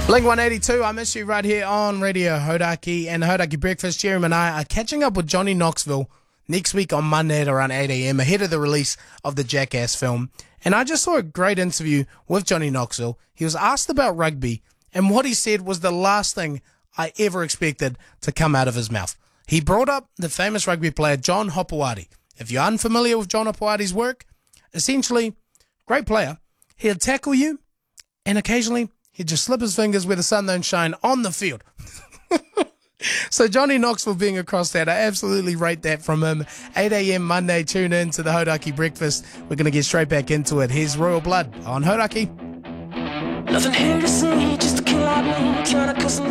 Blink 182, I miss you right here on Radio Hodaki and the Hodaki Breakfast. Jeremy and I are catching up with Johnny Knoxville next week on Monday at around 8 a.m. ahead of the release of the Jackass film. And I just saw a great interview with Johnny Knoxville. He was asked about rugby, and what he said was the last thing I ever expected to come out of his mouth. He brought up the famous rugby player John Hopoate. If you're unfamiliar with John Hopoate's work, essentially, great player. He'd tackle you, and occasionally he'd just slip his fingers where the sun don't shine on the field. So Johnny Knoxville being across that, I absolutely rate that from him. 8 a.m. Monday, tune in to the Hodaki Breakfast. We're going to get straight back into it. Here's Royal Blood on Hodaki. Nothing here to see, just a kid like me trying to